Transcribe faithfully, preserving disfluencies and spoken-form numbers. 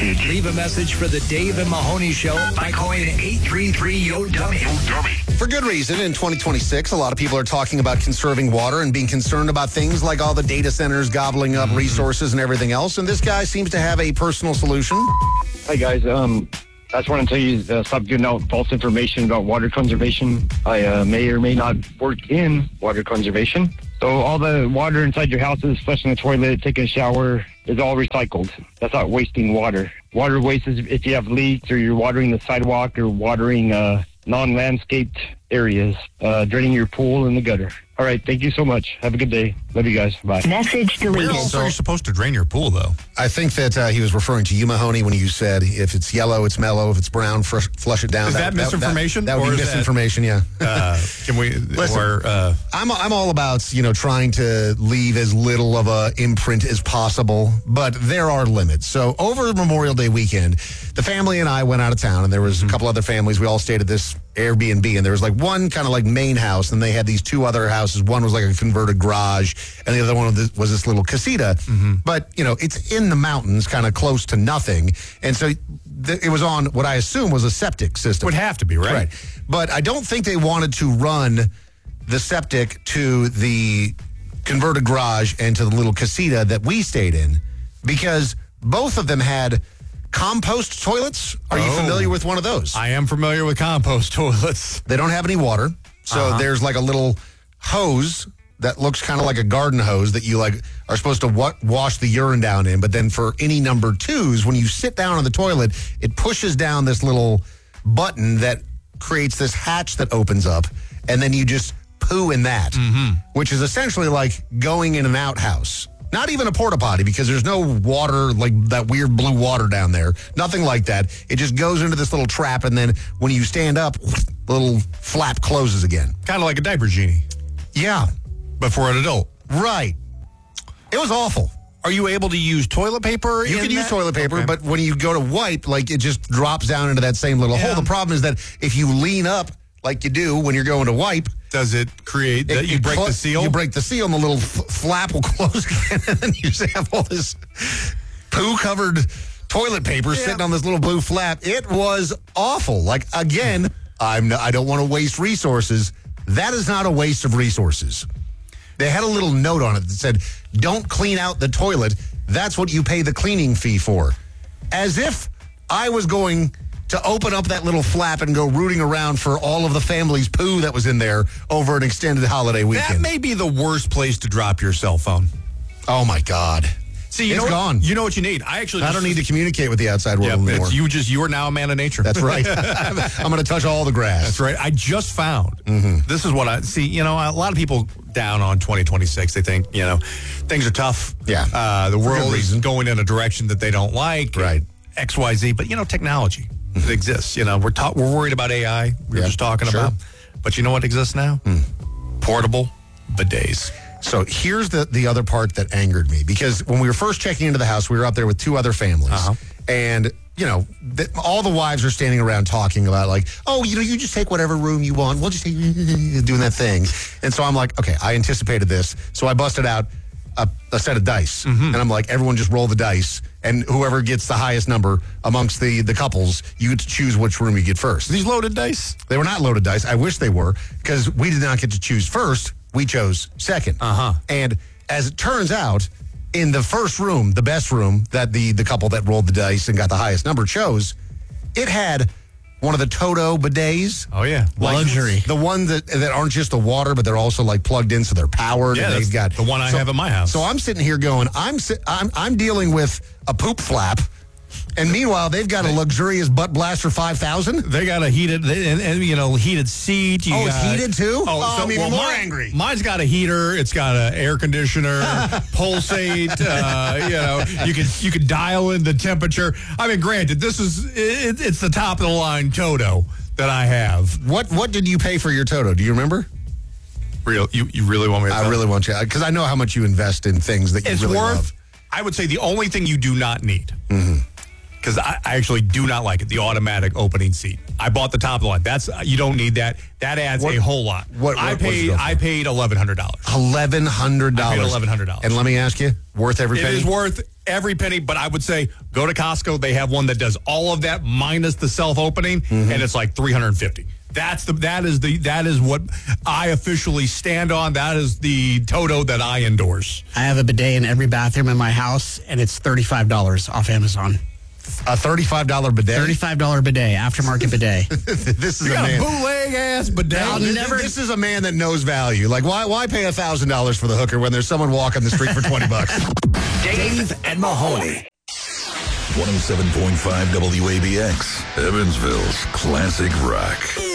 message. Leave a message for the Dave and Mahoney Show by calling eight three three, Y O, dummy. For good reason, in twenty twenty-six, a lot of people are talking about conserving water and being concerned about things like all the data centers gobbling up mm-hmm. resources and everything else. And this guy seems to have a personal solution. Hi, guys. Um, I just want to tell you, uh, stop giving out false information about water conservation. I uh, may or may not work in water conservation. So all the water inside your house is flushing the toilet, taking a shower, is all recycled. That's not wasting water. Water waste is if you have leaks or you're watering the sidewalk or watering uh, non-landscaped areas, uh, draining your pool and the gutter. All right, thank you so much. Have a good day. Love you guys. Bye. Message deleted. Where else are you supposed to drain your pool, though? I think that uh, he was referring to you, Mahoney, when you said if it's yellow, it's mellow. If it's brown, flush, flush it down. Is that, that misinformation? That, that, that would be misinformation, that, yeah. Uh, can we? Listen, or, uh, I'm I'm all about you know trying to leave as little of a imprint as possible, but there are limits. So over Memorial Day weekend, the family and I went out of town, and there was mm-hmm. a couple other families. We all stayed at this Airbnb, and there was like one kind of like main house, and they had these two other houses. One was like a converted garage, and the other one was this little casita. Mm-hmm. But, you know, it's in the mountains, kind of close to nothing. And so th- it was on what I assume was a septic system. Would have to be, right? Right. But I don't think they wanted to run the septic to the converted garage and to the little casita that we stayed in, because both of them had compost toilets. Are oh, you familiar with one of those? I am familiar with compost toilets. They don't have any water. So uh-huh. there's like a little hose that looks kind of like a garden hose that you like are supposed to wa- wash the urine down in. But then for any number twos, when you sit down on the toilet, it pushes down this little button that creates this hatch that opens up. And then you just poo in that, mm-hmm. which is essentially like going in an outhouse. Not even a porta potty, because there's no water, like that weird blue water down there. Nothing like that. It just goes into this little trap, and then when you stand up, the little flap closes again. Kind of like a diaper genie. Yeah. But for an adult. Right. It was awful. Are you able to use toilet paper? You can that? use toilet paper, okay. but when you go to wipe, like it just drops down into that same little yeah. hole. The problem is that if you lean up like you do when you're going to wipe, does it create that it, you break cl- the seal? You break the seal and the little f- flap will close again, and then you just have all this poo-covered toilet paper yeah. sitting on this little blue flap. It was awful. Like, again, I'm no, I don't want to waste resources. That is not a waste of resources. They had a little note on it that said, don't clean out the toilet. That's what you pay the cleaning fee for. As if I was going to open up that little flap and go rooting around for all of the family's poo that was in there over an extended holiday weekend. That may be the worst place to drop your cell phone. Oh, my God. See, you it's know gone. What, you know what you need. I actually. I just, don't need to communicate with the outside world yeah, anymore. You just you are now a man of nature. That's right. I'm going to touch all the grass. That's right. I just found. Mm-hmm. This is what I see. You know, a lot of people down on twenty twenty-six. They think you know things are tough. Yeah. Uh, the For world is going in a direction that they don't like. Right. X, Y, Z. But you know, technology it exists. You know, we're ta- we're worried about A I. We were yeah, just talking sure. about. But you know what exists now? Mm. Portable bidets. So here's the, the other part that angered me, because when we were first checking into the house, we were up there with two other families. Uh-huh. And, you know, the, all the wives are standing around talking about like, oh, you know, you just take whatever room you want. We'll just take, doing that thing. And so I'm like, okay, I anticipated this. So I busted out a, a set of dice. Mm-hmm. And I'm like, everyone just roll the dice. And whoever gets the highest number amongst the, the couples, you get to choose which room you get first. These loaded dice? They were not loaded dice. I wish they were, because we did not get to choose first. We chose second. Uh-huh. And as it turns out, in the first room, the best room that the, the couple that rolled the dice and got the highest number chose, it had one of the Toto bidets. Oh, yeah. Like luxury. The one that, that aren't just the water, but they're also like plugged in, so they're powered. Yeah, and they've got the one I so, have at my house. So I'm sitting here going, I'm, I'm, I'm dealing with a poop flap. And meanwhile, they've got a luxurious butt blaster five thousand. They got a heated, and, and you know, heated seat. You oh, got, it's heated too? Oh, oh so, I'm even well, more mine, angry. Mine's got a heater. It's got an air conditioner, pulsate. Uh, you know, you can you can dial in the temperature. I mean, granted, this is it, it's the top of the line Toto that I have. What what did you pay for your Toto? Do you remember? Real, you you really want me to? I really want you, because I know how much you invest in things that you it's really worth, love. I would say the only thing you do not need. Mm-hmm. because I, I actually do not like it, the automatic opening seat. I bought the top of the line. That's you don't need that. That adds What- a whole lot. what- I what- what's it paid go for? I paid eleven hundred dollars. eleven hundred dollars. I paid eleven hundred dollars. And let me ask you, worth every It penny? is worth every penny, but I would say go to Costco. They have one that does all of that minus the self-opening, Mm-hmm. and it's like three hundred fifty. That's the that is the that is what I officially stand on. That is the Toto that I endorse. I have a bidet in every bathroom in my house, and it's thirty-five dollars off Amazon. A thirty-five dollars bidet? thirty-five dollars bidet, aftermarket bidet. This is You a got man. a bootleg ass bidet. I'll This, never- this is a man that knows value. Like, why why pay one thousand dollars for the hooker when there's someone walking the street for twenty bucks? Dave and Mahoney. one oh seven point five W A B X, Evansville's classic rock.